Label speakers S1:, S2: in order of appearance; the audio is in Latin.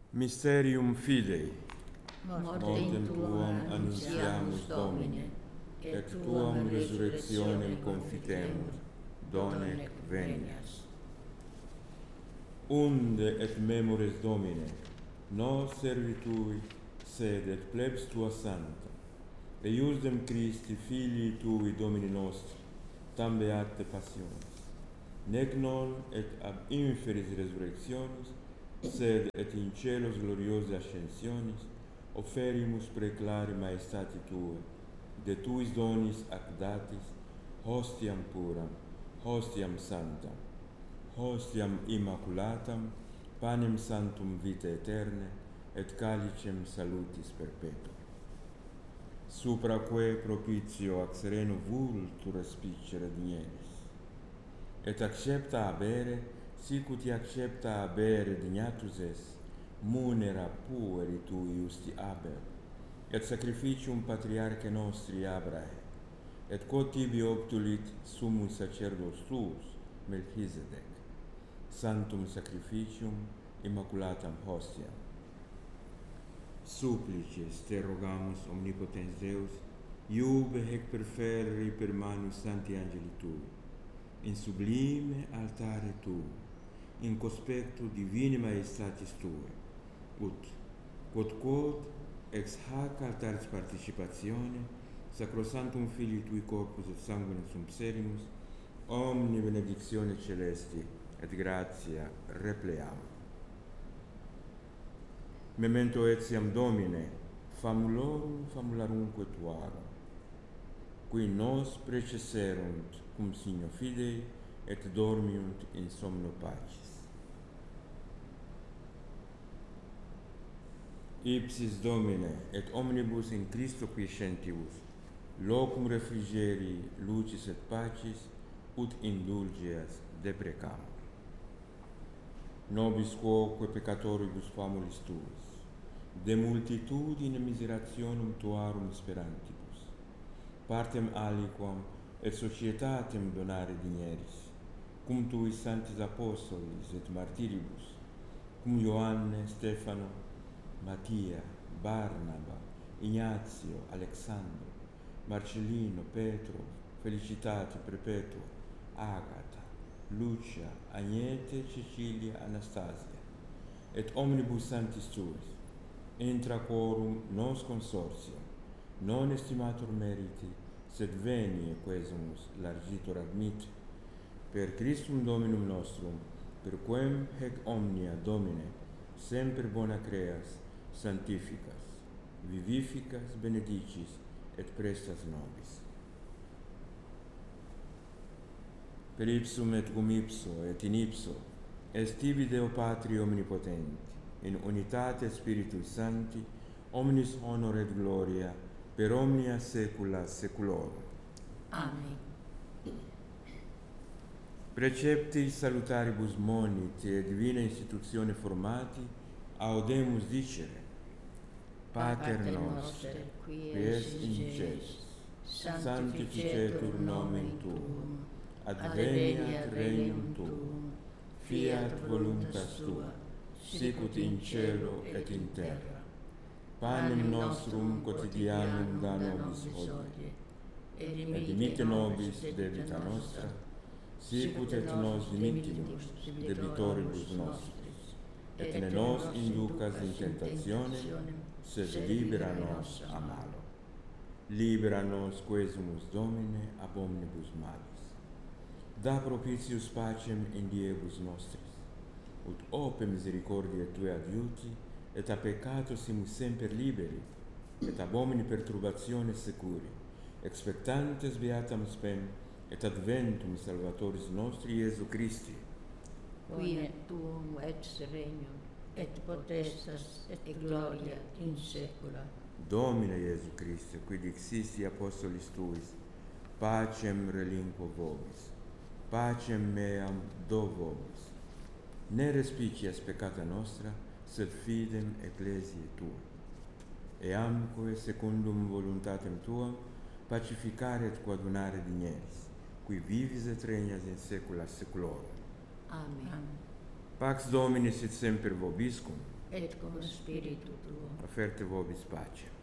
S1: Mysterium Fidei.
S2: Mortem tuam annunciamus, Domine, et tuam resurrectionem confitemur, donec venias.
S1: Unde et memores Domine, nos servitui, sed et plebs tua santa, eiusdem Christi Filii tui Domini nostri, tam beate passiones, nec non et ab inferis resurrectionis, sed et in celos gloriose ascensionis, offerimus preclare maestati Tue, de Tuis donis ac datis, hostiam puram, hostiam sanctam, hostiam immaculatam, panem sanctum vitae aeterne, et calicem salutis perpetua. Supraque propitio ac sereno vultur spicere digneris, et accepta habere, sic ut accepta habere dignatus es, munera pueri tui justi Abel, et sacrificium patriarche nostri Abrahe, et quod tibi obtulit summus sacerdos tuus, Melchisedec, sanctum sacrificium immaculatam hostiam. Supplices te rogamus, omnipotens Deus, iube hec perferri per manus santi angeli tui, in sublime altare tuo, in conspectu divini maestatis tue, ut quod ex hac altaris participatione sacrosanctum Filii tui corpus et sanguinis sumpserimus, omni benedictione celesti et gratia repleam. Memento etiam Domine, famulorum famularumque tuarum, qui nos precesserunt cum signo fidei et dormiunt in somno pacis. Ipsis Domine et omnibus in Christo quiescentibus, locum refrigerii, lucis et pacis, ut indulgeas deprecamur. Nobis quoque peccatoribus famulis tuis, de multitudine miserationum tuarum sperantibus, partem aliquam et societatem donare digneris, cum tuis sanctis apostolis et martiribus, cum Ioanne, Stefano, Mattia, Barnaba, Ignazio, Alexandro, Marcellino, Petro, Felicitate Perpetua, Agata, Lucia, Agnete, Cecilia, Anastasia, et omnibus sanctis tuis, intra quorum nos consortium, non estimator meriti, sed venie quesumus largitor admit, per Christum Dominum nostrum, per quem hec omnia Domine, semper bona creas, sanctificas, vivificas, benedicis, et prestas nobis. Per ipsum et cum ipso et in ipso, est tibi Deo Patri omnipotenti, in unitate Spiritus Sancti, omnis honor et gloria, per omnia saecula saeculorum.
S2: Amen.
S1: Precepti salutaribus moniti et divina institutione formati, audemus dicere: Pater noster, qui es in celis, sanctificetur nomen tuum, adveniat regnum tuum, fiat voluntas tua, sic ut in cielo et in terra. Panem nostrum quotidianum da nobis hodie, et dimitte nobis debita nostra, sic ut et nos dimittimus debitoribus nostris, et ne nos inducas in tentationem, sed libera nos a malo. Libera nos quesumus Domine ab omnibus malis. Da propitius pacem in diebus nostris, ut ope misericordiae Tue adiuti, et a peccato simus semper liberi, et ab omni perturbatione securi, expectantes beatam spem, et adventum Salvatoris nostri Iesu Christi,
S2: Qui et tuum ex regnum, et potestas et gloria in saecula.
S1: Domine Iesu Christe, qui dixisti apostolis Tuis, pacem relinquo vobis, pacem meam do vobis. Ne respicias peccata nostra, sed fidem ecclesiae Tuae. Eamque secundum voluntatem Tuam, pacificare et coadunare digneris, qui vivis et regnas in saecula saeculorum.
S2: Amen.
S1: Pax Domini sit semper vobiscum.
S2: et cum spiritu tuo.
S1: Oferte vobis pacem.